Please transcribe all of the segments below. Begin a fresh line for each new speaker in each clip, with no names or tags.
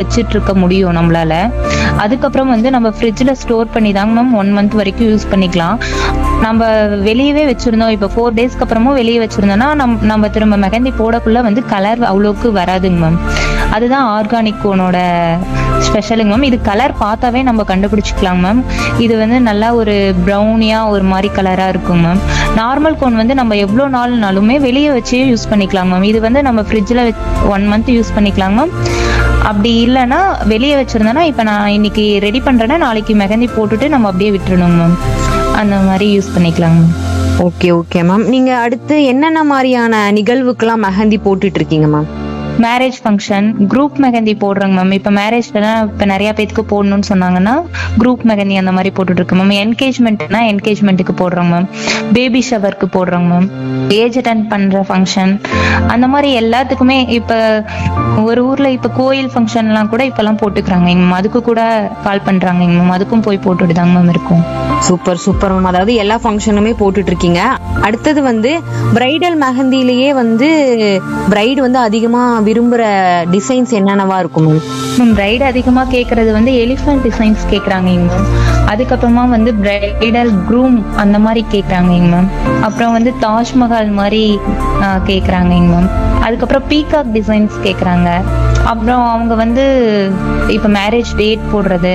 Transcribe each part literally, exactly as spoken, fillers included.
வச்சிட்டு இருக்க முடியும் நம்மளால. அதுக்கப்புறம் வந்து நம்ம ஃப்ரிட்ஜில் ஸ்டோர் பண்ணி தாங்க மேம் ஒன் மந்த் வரைக்கும் யூஸ் பண்ணிக்கலாம். நம்ம வெளியவே வச்சிருந்தோம், இப்போ ஃபோர் டேஸ்க்கு அப்புறமும் வெளியே வச்சிருந்தோம்னா நம் நம்ம திரும்ப மெஹந்தி போடக்குள்ள வந்து கலர் அவ்வளோக்கு வராதுங்க மேம். அதுதான் ஆர்கானிக் கோனோட ஸ்பெஷலுங்க மேம். இது கலர் பார்த்தாவே நம்ம கண்டுபிடிச்சிக்கலாம் மேம். இது வந்து நல்லா ஒரு ப்ரௌனியா ஒரு மாதிரி கலராக இருக்கும் மேம். நார்மல் கோன் வந்து நம்ம எவ்வளோ நாள்னாலுமே வெளியே வச்சே யூஸ் பண்ணிக்கலாம் மேம். இது வந்து நம்ம ஃப்ரிட்ஜில் ஒன் மந்த் யூஸ் பண்ணிக்கலாம் மேம். அப்படி இல்லைன்னா வெளியே வச்சிருந்தோன்னா இப்போ நான் இன்னைக்கு ரெடி பண்ணுறேன்னா நாளைக்கு மெஹந்தி போட்டுட்டு நம்ம அப்படியே விட்டுறணும் மேம். அந்த மாதிரி யூஸ் பண்ணிக்கலாங்க மேம்.
Okay okay ma'am. நீங்க அடுத்து என்னென்ன மாதிரியான நிகழ்வுக்கெல்லாம் மெஹந்தி போட்டுட்டு இருக்கீங்க ma'am?
Marriage function, group mehndi போடுறாங்க மேம். இப்போ மேரேஜ்லாம் இப்போ நிறைய பேருக்கு போடணும்னு சொன்னாங்கன்னா குரூப் மெஹந்தி அந்த மாதிரி போட்டுட்டு இருக்கு ma'am. என்கேஜ்மெண்ட்னா என்கேஜ்மெண்ட்டுக்கு போடுறோங்க ma'am. Baby ஷவருக்கு போடுறோங்க ma'am. Age attend பண்ற ஃபங்க்ஷன் அந்த மாதிரி எல்லாத்துக்குமே இப்போ ஒரு ஊர்ல இப்போ கோயில் ஃபங்க்ஷன்லாம் கூட இப்பெல்லாம் போட்டுக்கிறாங்க மேம். அதுக்கு கூட கால் பண்றாங்க மேம். அதுக்கும் போய் போட்டுட்டு தாங்க மேம் இருக்கும்.
Super super ma'am. அதாவது எல்லா ஃபங்க்ஷனுமே போட்டுட்டு இருக்கீங்க. அடுத்தது வந்து பிரைடல் மெஹந்திலேயே வந்து பிரைடு வந்து அதிகமா விரும்புற டிசைன்ஸ் என்னென்னவா இருக்கும் மேம்?
மேம் பிரைட் அதிகமா கேட்கறது வந்து எலிஃபென்ட் டிசைன்ஸ் கேட்குறாங்க மேம். அதுக்கப்புறமா வந்து பிரைடல் க்ரூம் அந்த மாதிரி கேட்குறாங்க மேம். அப்புறம் வந்து தாஜ்மஹால் மாதிரி கேட்குறாங்க மேம். அதுக்கப்புறம் பீகாக் டிசைன்ஸ் கேட்குறாங்க. அப்புறம் அவங்க வந்து இப்போ மேரேஜ் டேட் போடுறது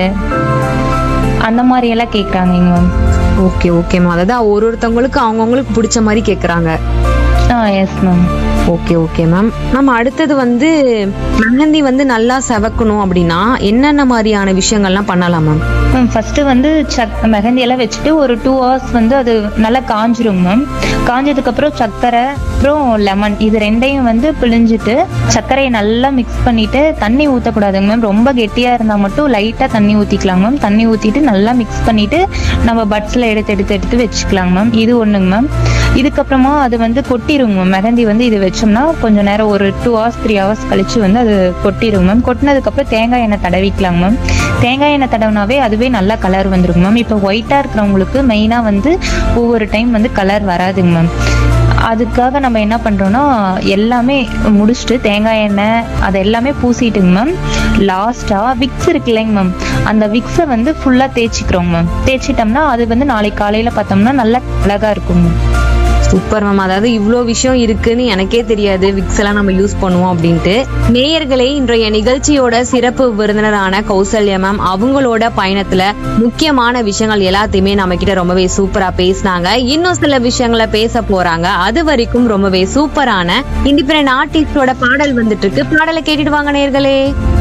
அந்த மாதிரி எல்லாம் கேட்குறாங்க மேம்.
Okay okay ma'am. அதாவது ஒரு ஒருத்தவங்களுக்கு அவங்கவுங்களுக்கு பிடிச்ச மாதிரி கேட்குறாங்க.
ஆ yes ma'am.
Okay okay ma'am. நம்ம அடுத்தது வந்து மெஹந்தி வந்து நல்லா செவக்கணும் அப்படின்னா என்னென்ன மாதிரியான விஷயங்கள்லாம் பண்ணலாம் மேம்?
மேம் ஃபர்ஸ்ட்டு வந்து சக் மெஹந்தி எல்லாம் வச்சுட்டு ஒரு டூ ஹவர்ஸ் வந்து அது நல்லா காஞ்சிரும் மேம். காஞ்சதுக்கப்புறம் சர்க்கரை அப்புறம் லெமன் இது ரெண்டையும் வந்து பிழிஞ்சிட்டு சர்க்கரையை நல்லா மிக்ஸ் பண்ணிட்டு தண்ணி ஊற்றக்கூடாதுங்க மேம். ரொம்ப கெட்டியாக இருந்தால் மட்டும் லைட்டாக தண்ணி ஊற்றிக்கலாங்க மேம். தண்ணி ஊற்றிட்டு நல்லா மிக்ஸ் பண்ணிட்டு நம்ம பட்ஸில் எடுத்து எடுத்து எடுத்து வச்சுக்கலாங்க மேம். இது ஒன்றுங்க மேம். இதுக்கப்புறமா அது வந்து கொட்டிருங்க மேம். மெஹந்தி வந்து இது வச்சோம்னா கொஞ்சம் நேரம் ஒரு டூ ஹவர்ஸ் த்ரீ ஹவர்ஸ் கழிச்சு வந்து அது கொட்டிருங்க மேம். கொட்டினதுக்கப்புறம் தேங்காய் எண்ணெய் தடவிக்கலாங்க மேம். தேங்காய் எண்ணெய் தடவினாவே அதுவே நல்லா கலர் வந்துருங்க மேம். இப்போ ஒயிட்டாக இருக்கிறவங்களுக்கு மெயினாக வந்து ஒவ்வொரு டைம் வந்து கலர் வராதுங்க மேம். அதுக்காக நம்ம என்ன பண்ணுறோன்னா எல்லாமே முடிச்சுட்டு தேங்காய் எண்ணெய் அதை எல்லாமே பூசிட்டுங்க மேம். லாஸ்ட்டாக விக்ஸ் இருக்கு இல்லைங்க மேம், அந்த விக்ஸை வந்து ஃபுல்லாக தேய்ச்சிக்கிறோங்க மேம். தேய்ச்சிட்டோம்னா அது வந்து நாளைக்கு காலையில் பார்த்தோம்னா நல்லா அழகாக இருக்குங்க.
Super ma'am. அதாவது இவ்வளோ விஷயம் இருக்குன்னு எனக்கே தெரியாது விக்ஸ் எல்லாம் நம்ம யூஸ் பண்ணுவோம் அப்படின்ட்டு. நேயர்களே, இன்றைய நிகழ்ச்சியோட சிறப்பு விருந்தினரான கௌசல்யா மேம் அவங்களோட பயணத்துல முக்கியமான விஷயங்கள் எல்லாத்தையுமே நம்ம கிட்ட ரொம்பவே சூப்பரா பேசினாங்க. இன்னும் சில விஷயங்களை பேச போறாங்க. அது வரைக்கும் ரொம்பவே சூப்பரான இண்டிபெண்டன்ட் ஆர்டிஸ்டோட பாடல் வந்துட்டு இருக்கு. பாடலை கேட்டுட்டு வாங்க நேயர்களே.